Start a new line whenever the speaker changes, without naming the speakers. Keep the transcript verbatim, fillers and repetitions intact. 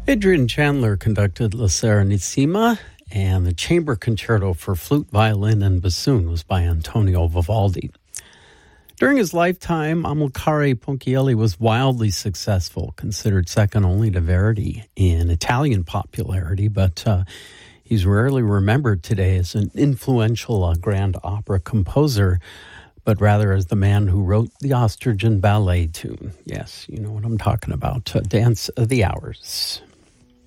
Adrian Chandler conducted La Serenissima, and the chamber concerto for flute, violin, and bassoon was by Antonio Vivaldi. During his lifetime, Amilcare Ponchielli was wildly successful, considered second only to Verdi in Italian popularity, but uh, he's rarely remembered today as an influential uh, grand opera composer, but rather as the man who wrote the Ostrigen ballet tune. Yes, you know what I'm talking about. Uh, Dance of the Hours.